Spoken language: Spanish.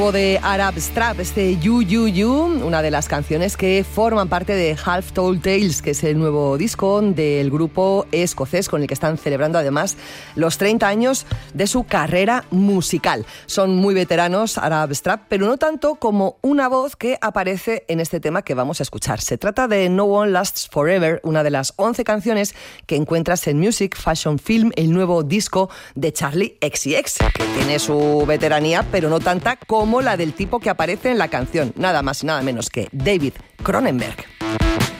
De Arab Strap, You You You, una de las canciones que forman parte de Half Told Tales, que es el nuevo disco del grupo escocés con el que están celebrando además los 30 años de su carrera musical. Son muy veteranos Arab Strap, pero no tanto como una voz que aparece en este tema que vamos a escuchar. Se trata de No One Lasts Forever, una de las 11 canciones que encuentras en Music Fashion Film, el nuevo disco de Charli XCX, que tiene su veteranía, pero no tanta como la del tipo que aparece en la canción, nada más y nada menos que David Cronenberg.